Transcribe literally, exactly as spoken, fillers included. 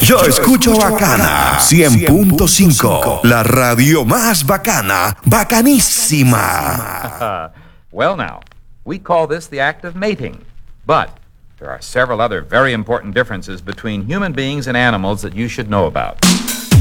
Yo escucho Bacana cien punto cinco, la radio más bacana, bacanísima. Well now, we call this the act of mating, but there are several other very important differences between human beings and animals that you should know about.